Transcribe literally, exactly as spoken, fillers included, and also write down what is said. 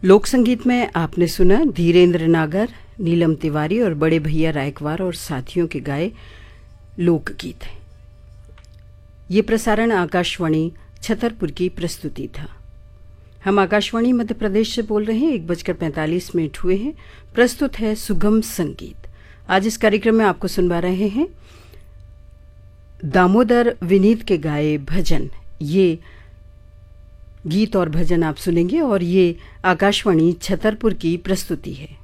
लोक संगीत में आपने सुना धीरेन्द्र नागर, नीलम तिवारी और बड़े भैया रायकवार और साथियों के गाए लोकगीत। ये प्रसारण आकाशवाणी छतरपुर की प्रस्तुति था। हम आकाशवाणी मध्य प्रदेश से बोल रहे हैं। एक बजकर पैंतालीस मिनट हुए हैं। प्रस्तुत है सुगम संगीत। आज इस कार्यक्रम में आपको सुनवा रहे हैं दामोदर विनीत के गाए भजन। ये गीत और भजन आप सुनेंगे और ये आकाशवाणी छतरपुर की प्रस्तुति है।